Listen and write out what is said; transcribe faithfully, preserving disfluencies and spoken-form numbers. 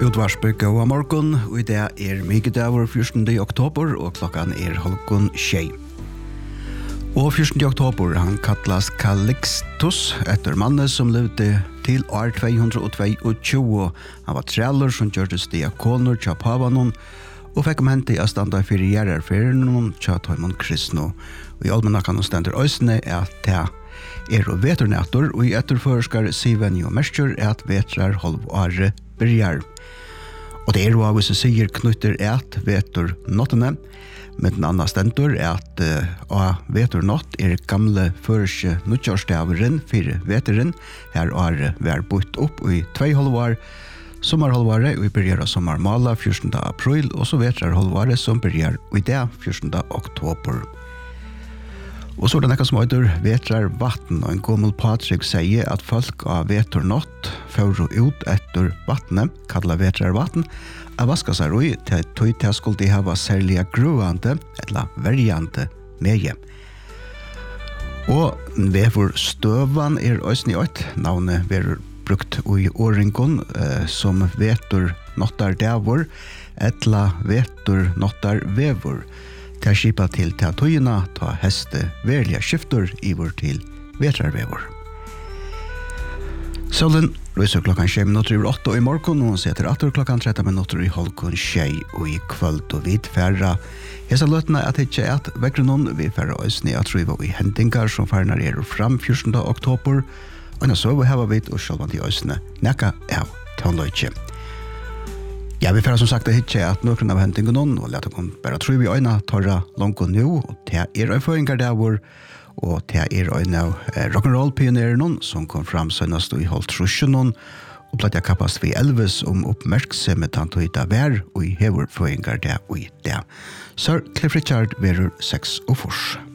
Utvarsbygg og morgon, og i det er mykjedaver fjortende oktober, og klokkan er halvgån tjei. Og fjortende oktober, han kallas Calixtus, etter mannen som levde til år to hundre tjueto. Han var treller som gjørtes diakoner tja pavanon, og fikk om hente i astanda fyrir gjerrerferien tja Taimon Kristno. Og i almanakkan og stender øysene er at det er og veternætter, og i etterførskar Siven jo mestjer er at vetrar halvåre byrjar. Og det er jo hvis jeg sier knytter et vetur nottene, men den andre stendur er at uh, vetur nott er gamle førske nødgjørstaveren for veteren. Her er vi bytt opp i tvei halvår, sommerhalvåret, og vi begynner sommermala fjortende april, og så vetrar halvåret som begynner i det fjortende oktober. Og så er det nekka som øyder vetrar vatten, og en gammel Patrik sier at folk av vetur nott fører ut etter vattnet, kallar vetrar vatten, av vaska seg roi til tøy til skulle de hava særlige gruande, eller verjande meie. Og vevor støvan er òsni øyt, navnet verur brukt i åringon eh, som vetur nottar davor, eller vetur nottar vevor. til skipa til til tøyina, ta heste verlige skifter i vår til vetrarvevor. Solen ryser klokkan tjei minutter i åtta i morgon, og setter atter klokkan tretton minutter i halvkun tjei og i kvöld og vid færra. Hesa løtene at ikke at vekkrunnen vi færra òsni at truva i hendingar som færnar er fram fjortende oktober, og nå så vi hava vidt og sjølvan til òsne nekka av tånløytje. Ja, vi får som sagt det hitje at noen av hendingen noen, og lete kom bare tro vi øyne torra langt og nå, og det er øyføringer der hvor, og det er øyne av eh, rock'n'roll-pionerer noen, som kom fram sønnast i holdt trusjen noen, og platt jeg kappast vi Elvis om oppmerksomme tant og hitta vær, og i hever føringer der og i det. Sir Cliff Richard verur seks og fors.